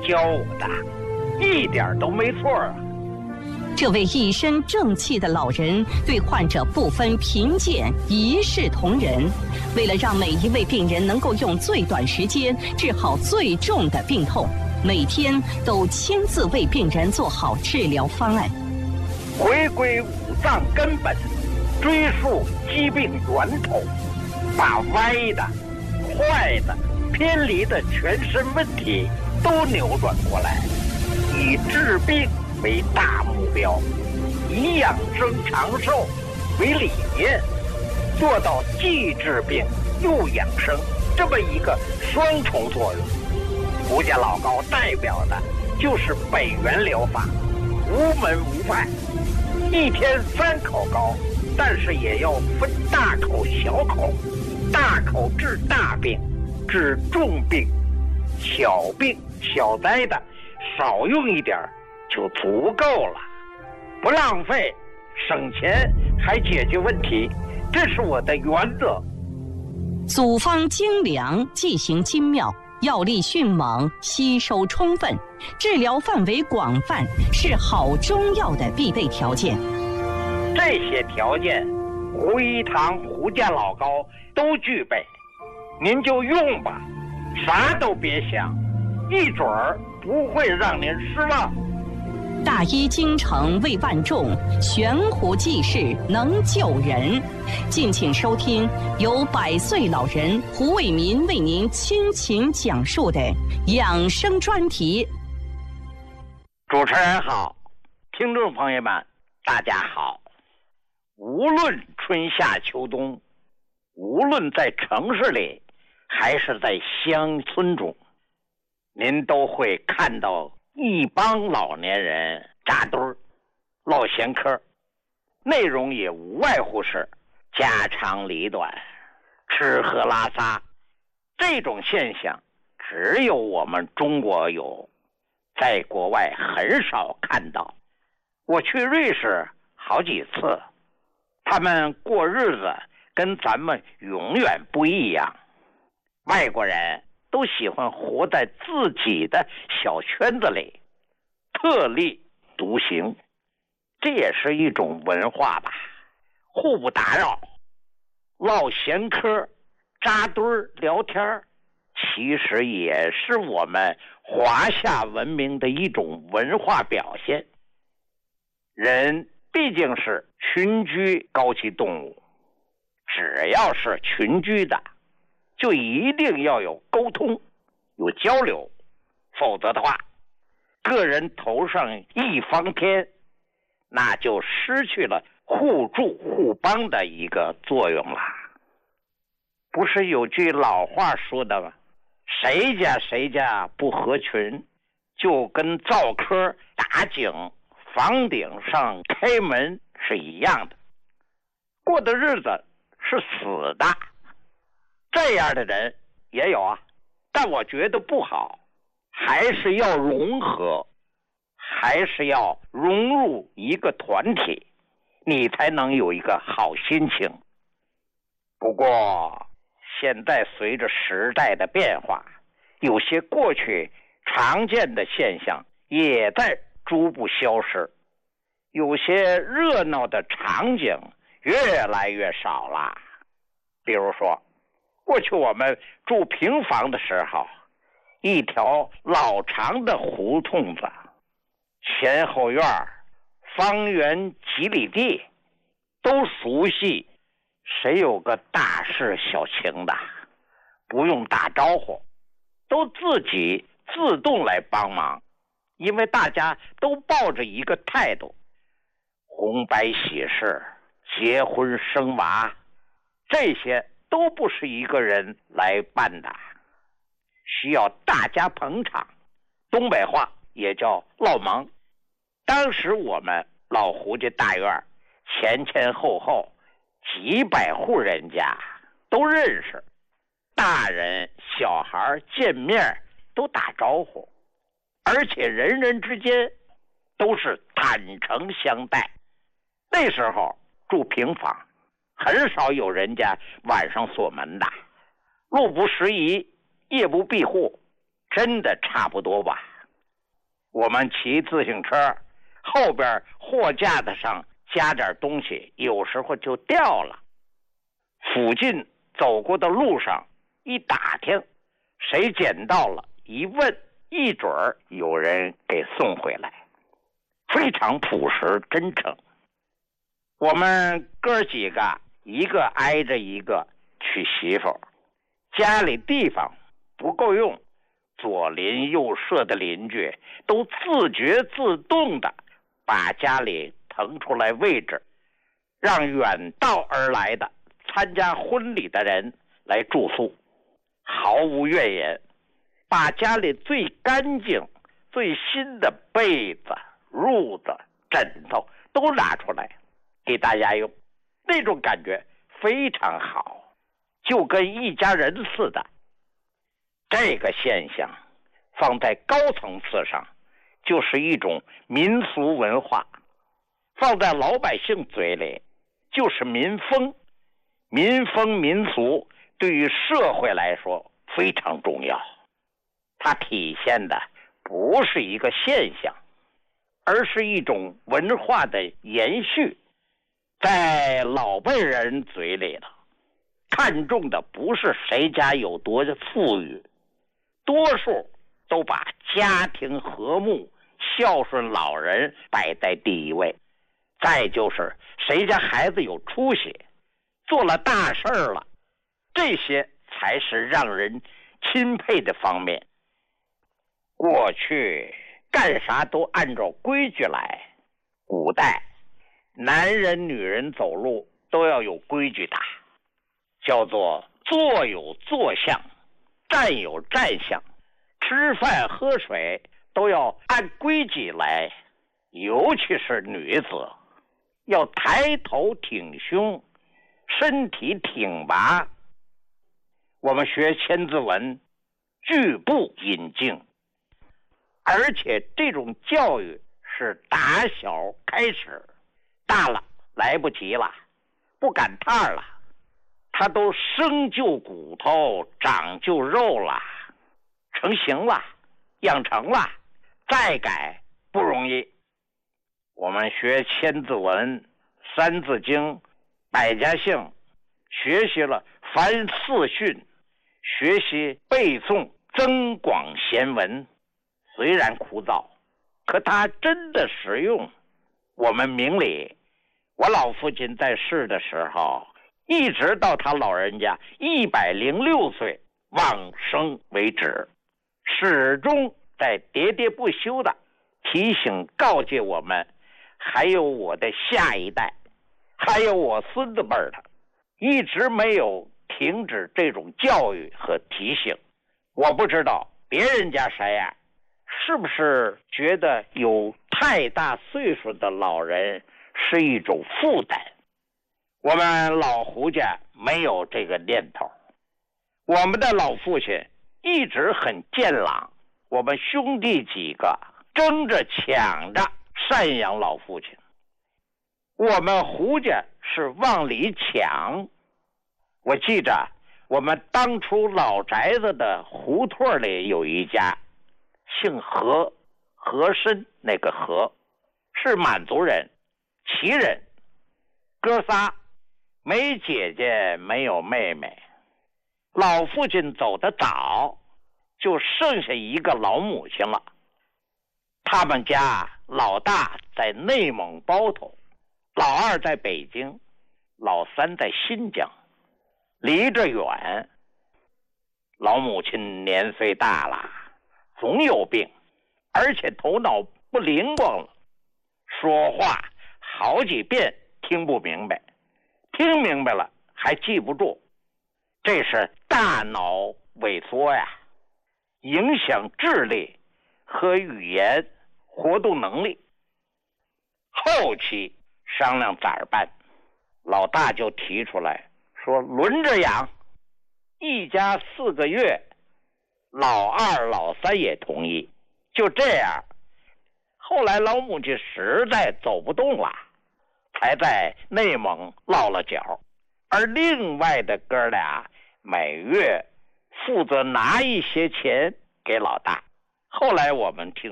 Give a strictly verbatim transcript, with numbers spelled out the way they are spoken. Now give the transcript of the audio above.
教我的，一点都没错啊。 这位一身正气的老人对患者不分贫贱，一视同仁。为了让每一位病人能够用最短时间治好最重的病痛，每天都亲自为病人做好治疗方案。 回归五脏根本，追溯疾病源头，把歪的、坏的、偏离的全身问题都扭转过来，以治病为大目标，以养生长寿为理念，做到既治病又养生这么一个双重作用。胡家老高代表的就是北元疗法，无门无派，一天三口高，但是也要分大口小口，大口治大病，治重病，小病小灾的少用一点就足够了，不浪费，省钱还解决问题，这是我的原则。 组方精良，剂型精妙，药力迅猛，吸收充分，治疗范围广泛，是好中药的必备条件。 这些条件，胡一堂、胡家老高都具备，您就用吧，啥都别想，一准儿不会让您失望。 大医精诚为万众，悬壶济世能救人。敬请收听由百岁老人胡卫民为您倾情讲述的养生专题。 主持人好，听众朋友们大家好。无论春夏秋冬，无论在城市里还是在乡村中，您都会看到一帮老年人扎堆儿唠闲嗑，内容也无外乎是家长里短，吃喝拉撒。这种现象只有我们中国有，在国外很少看到。我去瑞士好几次，他们过日子跟咱们永远不一样。外国人都喜欢活在自己的小圈子里，特立独行，这也是一种文化吧。互不打扰，唠闲嗑，扎堆儿聊天，其实也是我们华夏文明的一种文化表现。人毕竟是群居高级动物，只要是群居的，就一定要有沟通，有交流，否则的话，个人头上一方天，那就失去了互助互帮的一个作用了。不是有句老话说的吗？谁家谁家不合群，就跟灶科打井房顶上开门是一样的，过的日子是死的。这样的人也有啊，但我觉得不好，还是要融合，还是要融入一个团体，你才能有一个好心情。不过现在随着时代的变化，有些过去常见的现象也在逐步消失，有些热闹的场景越来越少了。比如说过去我们住平房的时候，一条老长的胡同子，前后院方圆几里地，都熟悉，谁有个大事小情的，不用打招呼，都自己自动来帮忙，因为大家都抱着一个态度，红白喜事、结婚生娃，这些都不是一个人来办的，需要大家捧场，东北话也叫落忙。当时我们老胡家大院前前后后几百户人家都认识，大人小孩见面都打招呼，而且人人之间都是坦诚相待。那时候住平房，很少有人家晚上锁门的，路不拾遗，夜不闭户，真的差不多吧。 我们骑自行车，后边货架子上加点东西，有时候就掉了。附近走过的路上一打听，谁捡到了，一问，一准儿有人给送回来，非常朴实真诚。我们哥几个一个挨着一个娶媳妇，家里地方不够用，左邻右舍的邻居都自觉自动的把家里腾出来位置，让远道而来的参加婚礼的人来住宿，毫无怨言，把家里最干净最新的被子褥子枕头都拿出来给大家用，那种感觉非常好，就跟一家人似的。这个现象放在高层次上就是一种民俗文化，放在老百姓嘴里就是民风。民风民俗对于社会来说非常重要，它体现的不是一个现象，而是一种文化的延续。在老辈人嘴里了，看重的不是谁家有多富裕，多数都把家庭和睦孝顺老人摆在第一位，再就是谁家孩子有出息做了大事了，这些才是让人钦佩的方面。过去干啥都按照规矩来，古代男人女人走路都要有规矩的，叫做坐有坐相，站有站相，吃饭喝水都要按规矩来，尤其是女子要抬头挺胸，身体挺拔。我们学千字文句步引径，而且这种教育是打小开始，大了来不及了，不赶趟了，他都生就骨头长就肉了，成型了，养成了，再改不容易。我们学千字文、三字经、百家姓，学习了凡四训，学习背诵增广贤文，虽然枯燥，可它真的实用。我们明理，我老父亲在世的时候，一直到他老人家一百零六岁往生为止，始终在喋喋不休的提醒告诫我们，还有我的下一代，还有我孙子辈的，一直没有停止这种教育和提醒。我不知道别人家谁呀、啊，是不是觉得有太大岁数的老人是一种负担？我们老胡家没有这个念头，我们的老父亲一直很健朗，我们兄弟几个争着抢着赡养老父亲。我们胡家是往里抢。我记着我们当初老宅子的胡同里有一家姓何，和珅那个何，是满族人，旗人，哥仨，没姐姐没有妹妹。老父亲走得早，就剩下一个老母亲了。他们家老大在内蒙包头，老二在北京，老三在新疆，离着远。老母亲年岁大了，总有病，而且头脑不灵光了，说话好几遍听不明白，听明白了还记不住，这是大脑萎缩呀，影响智力和语言活动能力。后期商量咋办，老大就提出来说轮着养，一家四个月，老二老三也同意。就这样，后来老母亲实在走不动了，才在内蒙落了脚，而另外的哥俩每月负责拿一些钱给老大。后来我们听